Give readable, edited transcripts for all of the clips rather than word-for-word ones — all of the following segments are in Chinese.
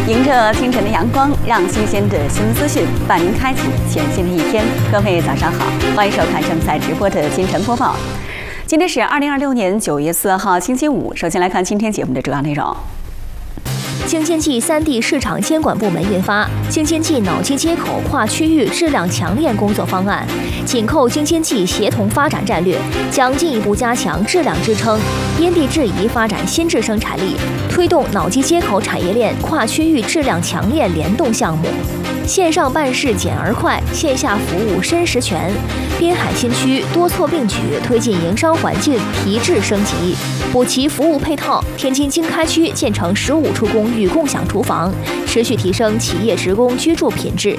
迎着清晨的阳光，让新鲜的新闻资讯伴您开启全新的一天。各位早上好，欢迎收看正在直播的清晨播报。今天是2026年9月4号，星期五。首先来看今天节目的主要内容。 京津冀3D市场监管部门印发《京津冀脑机接口跨区域质量强链工作方案》，紧扣京津冀协同发展战略，将进一步加强质量支撑，因地制宜发展新质生产力，推动脑机接口产业链跨区域质量强链联动项目。线上办事简而快，线下服务深实全。滨海新区多措并举，推进营商环境提质升级，补齐服务配套。天津经开区建成15处公寓共享厨房，持续提升企业职工居住品质。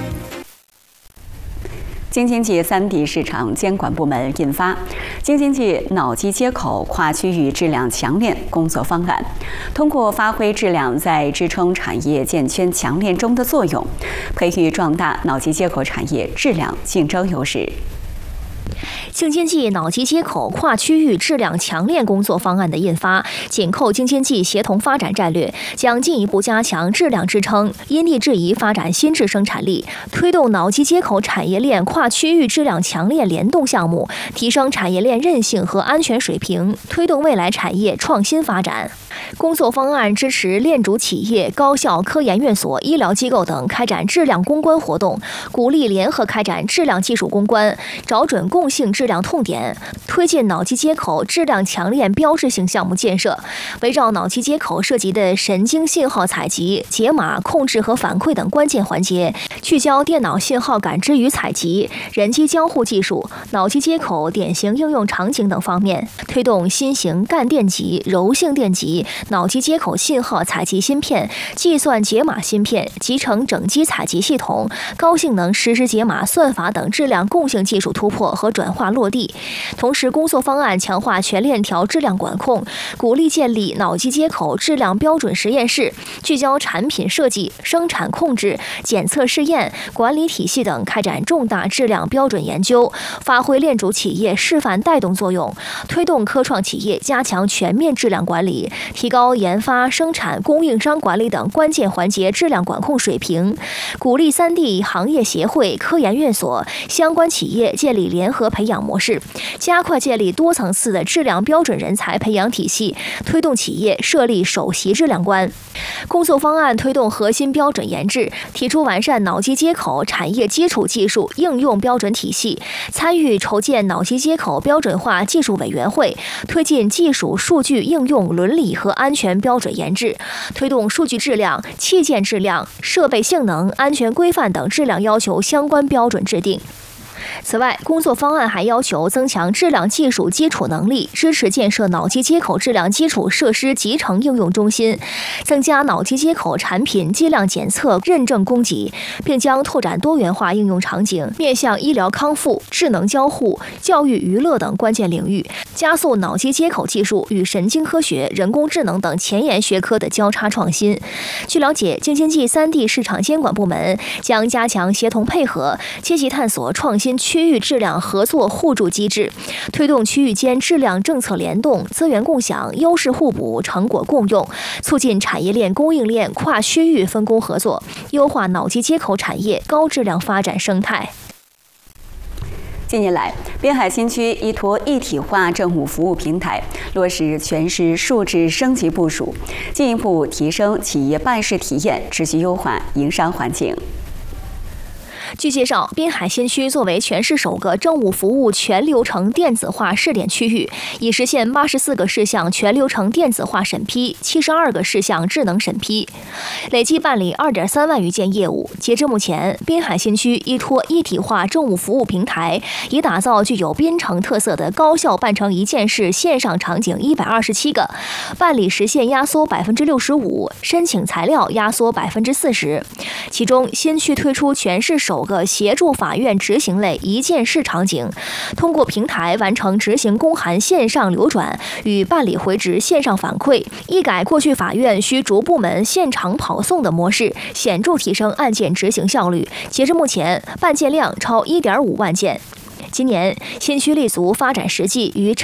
京津冀3D 市场监管部门印发《京津冀脑机接口跨区域质量强链工作方案》，通过发挥质量在支撑产业建圈强链中的作用，培育壮大脑机接口产业质量竞争优势。 京津冀脑机接口跨区域质量强链工作方案的印发，紧扣京津冀协同发展战略，将进一步加强质量支撑，因地制宜发展新质生产力，推动脑机接口产业链跨区域质量强链联动项目，提升产业链韧性和安全水平，推动未来产业创新发展。工作方案支持链主企业、高校、科研院所、医疗机构等开展质量攻关活动，鼓励联合开展质量技术攻关，找准共性质量痛点，推进脑机接口质量强链标志性项目建设。围绕脑机接口涉及的神经信号采集、解码、控制和反馈等关键环节，聚焦电脑信号感知与采集、人机交互技术、脑机接口典型应用场景等方面，推动新型干电极、柔性电极、脑机接口信号采集芯片、计算解码芯片、集成整机采集系统、高性能实时解码算法等质量共性技术突破和转化落地。同时，工作方案强化全链条质量管控，鼓励建立脑机接口质量标准实验室，聚焦产品设计、生产控制、检测试验、管理体系等，开展重大质量标准研究，发挥链主企业示范带动作用，推动科创企业加强全面质量管理，提高研发、生产、供应商管理等关键环节质量管控水平，鼓励3D 行业协会、科研院所相关企业建立联合培养模式，加快建立多层次的质量标准人才培养体系，推动企业设立首席质量官。工作方案推动核心标准研制，提出完善脑机接口产业基础技术应用标准体系，参与筹建脑机接口标准化技术委员会，推进技术数据应用伦理和安全标准研制，推动数据质量、器件质量、设备性能、安全规范等质量要求相关标准制定。此外，工作方案还要求增强质量技术基础能力，支持建设脑机接口质量基础设施集成应用中心，增加脑机接口产品计量检测认证供给，并将拓展多元化应用场景，面向医疗康复、智能交互、教育娱乐等关键领域，加速脑机接口技术与神经科学、人工智能等前沿学科的交叉创新。据了解，京津冀3D 市场监管部门将加强协同配合，积极探索创新区域质量合作互助机制，推动区域间质量政策联动、资源共享、优势互补、成果共用，促进产业链、供应链跨区域分工合作，优化脑机接口产业高质量发展生态。 近年来，滨海新区依托一体化政务服务平台，落实全市数字升级部署，进一步提升企业办事体验，持续优化营商环境。 据介绍，滨海新区作为全市首个政务服务全流程电子化试点区域，已实现84个事项全流程电子化审批，72个事项智能审批，累计办理2.3万余件业务。截至目前，滨海新区依托一体化政务服务平台，已打造具有滨城特色的高效办成一件事线上场景127个，办理时限压缩65%，申请材料压缩40%。其中，新区推出全市首个协助法院执行类一件事场景，通过平台完成执行公函线上流转与办理回执线上反馈，一改过去法院需逐部门现场跑送的模式，显著提升案件执行效率。截至目前，办件量超1.5万件。今年，新区立足发展实际与